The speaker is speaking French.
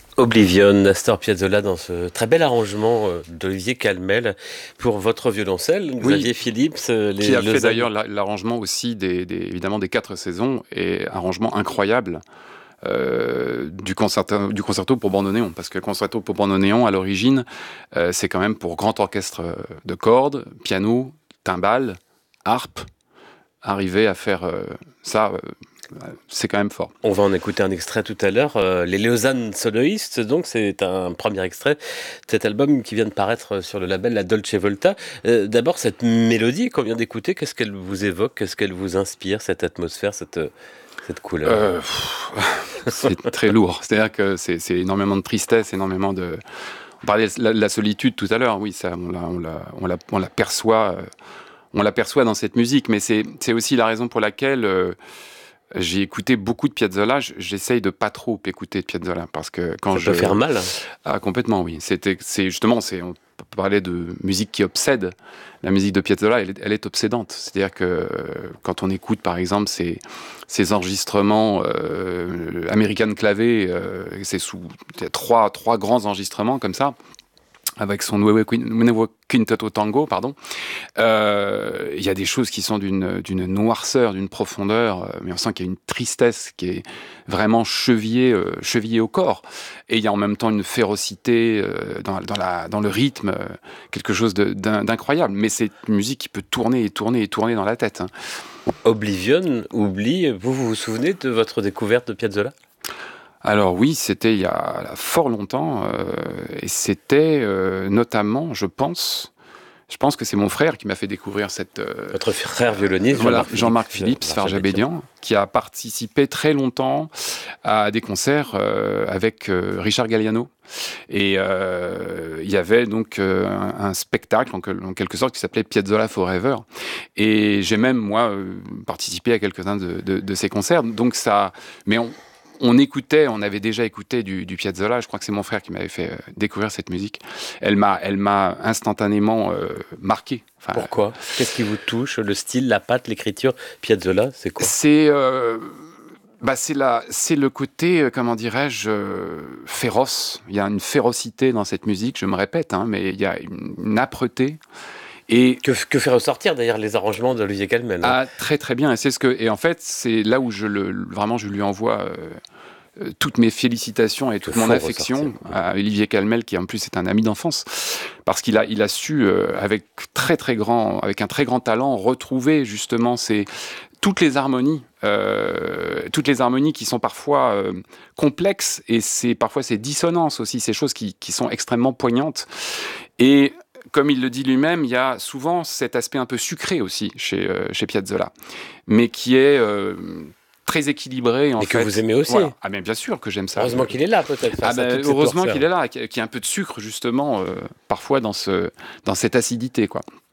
Oblivion, Astor Piazzolla dans ce très bel arrangement d'Olivier Calmel pour votre violoncelle. Oui, Xavier Philips, qui les a fait Lausanne. d'ailleurs l'arrangement aussi évidemment des 4 saisons, et arrangement incroyable du concerto pour bandoneon, parce que le concerto pour bandoneon à l'origine, c'est quand même pour grand orchestre de cordes, piano, timbales, harpe. Arriver à faire ça, c'est quand même fort. On va en écouter un extrait tout à l'heure. Les Lausanne Soloistes, donc c'est un premier extrait de cet album qui vient de paraître sur le label La Dolce Volta. D'abord, cette mélodie qu'on vient d'écouter, qu'est-ce qu'elle vous évoque? Qu'est-ce qu'elle vous inspire, cette atmosphère, cette couleur? C'est très lourd. C'est-à-dire que c'est énormément de tristesse, énormément de. On parlait de la solitude tout à l'heure. Oui, ça, on la perçoit. On l'aperçoit dans cette musique, mais c'est aussi la raison pour laquelle j'ai écouté beaucoup de Piazzolla. J'essaye de pas trop écouter de Piazzolla, parce que quand Ça peut faire mal, hein. complètement, oui. On parlait de musique qui obsède. La musique de Piazzolla, elle est obsédante. C'est-à-dire que quand on écoute, par exemple, ces enregistrements American Clavé, c'est sous trois grands enregistrements comme ça, avec son Nuevo Quinteto Tango, pardon. Il y a des choses qui sont d'une noirceur, d'une profondeur, mais on sent qu'il y a une tristesse qui est vraiment chevillée au corps. Et il y a en même temps une férocité dans le rythme, quelque chose d'incroyable. Mais c'est une musique qui peut tourner et tourner et tourner dans la tête, hein. Oblivion, oubli, vous vous souvenez de votre découverte de Piazzolla? Alors oui, c'était il y a fort longtemps, et c'était notamment, je pense que c'est mon frère qui m'a fait découvrir Votre frère violoniste, voilà, Jean-Marc Jean-Marc Philippe, Philips, Farjabédian, qui a participé très longtemps à des concerts avec Richard Galliano. Et il y avait donc un spectacle en quelque sorte qui s'appelait Piazzolla Forever. Et j'ai même, moi, participé à quelques-uns de ces concerts. Donc ça. Mais on avait déjà écouté du Piazzolla. Je crois que c'est mon frère qui m'avait fait découvrir cette musique. Elle m'a instantanément marqué. Enfin, Pourquoi? Qu'est-ce qui vous touche? Le style, la patte, l'écriture? Piazzolla, c'est quoi? C'est le côté, comment dirais-je, féroce. Il y a une férocité dans cette musique, je me répète, hein, mais il y a une âpreté. Et Que fait ressortir d'ailleurs les arrangements d'Olivier Calmel, hein? très très bien. Et en fait, c'est là où vraiment je lui envoie toutes mes félicitations et Que toute mon font affection ressortir. à Olivier Calmel, qui en plus est un ami d'enfance, parce qu'il a su, avec un très grand talent, retrouver justement toutes les harmonies qui sont parfois complexes, et parfois ces dissonances aussi, ces choses qui sont extrêmement poignantes. Et comme il le dit lui-même, il y a souvent cet aspect un peu sucré aussi chez Piazzolla, mais qui est très équilibré en Et fait. que vous aimez aussi. Voilà. Ah mais bien sûr que j'aime ça. Heureusement qu'il est là, peut-être, face à toute cette Heureusement noirceur. qu'il est là, qu'il y a un peu de sucre justement parfois dans cette acidité, quoi.